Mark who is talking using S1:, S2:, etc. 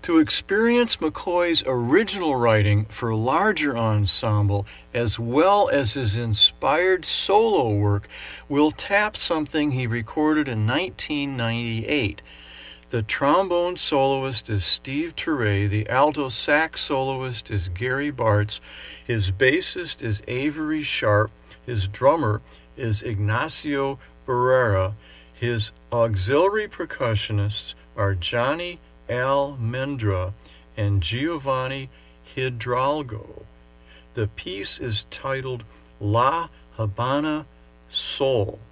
S1: To experience McCoy's original writing for larger ensemble as well as his inspired solo work, we'll tap something he recorded in 1998. The trombone soloist is Steve Turre, the alto sax soloist is Gary Bartz, his bassist is Avery Sharp, his drummer is Ignacio Barrera, his auxiliary percussionists are Johnny Almendra and Giovanni Hidalgo. The piece is titled La Habana Soul.